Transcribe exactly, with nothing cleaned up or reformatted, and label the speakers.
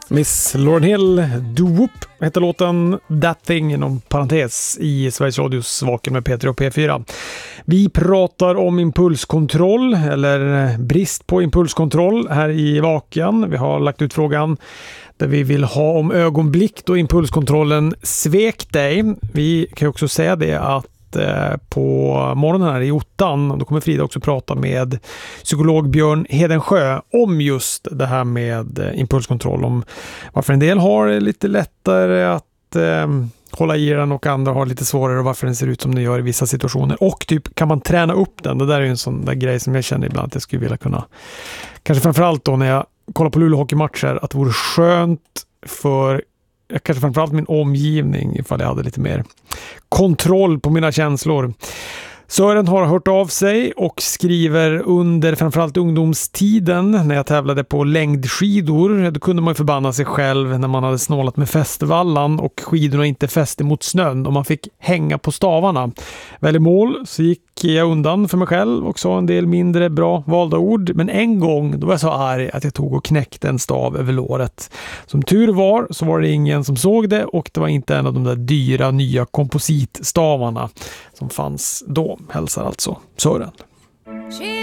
Speaker 1: Miss Lauryn Hill, Do Whoop heter låten, That Thing inom parentes i Sveriges Radios Vaken med P tre och P fyra. Vi pratar om impulskontroll eller brist på impulskontroll här i Vaken. Vi har lagt ut frågan där vi vill ha om ögonblick då impulskontrollen svek dig. Vi kan också säga det att på morgonen här i Ottan, då kommer Frida också prata med psykolog Björn Hedensjö om just det här med impulskontroll, om varför en del har lite lättare att eh, hålla i den och andra har lite svårare och varför den ser ut som den gör i vissa situationer, och typ kan man träna upp den. Det där är ju en sån där grej som jag känner ibland att jag skulle vilja kunna, kanske framförallt då när jag kollar på Luleå hockeymatcher, att det vore skönt för kanske framförallt min omgivning ifall jag hade lite mer kontroll på mina känslor. Sören har hört av sig och skriver: under framförallt ungdomstiden när jag tävlade på längdskidor, då kunde man ju förbanna sig själv när man hade snålat med fästvallan och skidorna inte fäste mot snön och man fick hänga på stavarna. Väl i mål så gick jag undan för mig själv och sa en del mindre bra valda ord, men en gång då var jag så arg att jag tog och knäckte en stav över låret. Som tur var så var det ingen som såg det, och det var inte en av de där dyra nya kompositstavarna som fanns då. Hälsar alltså Sören.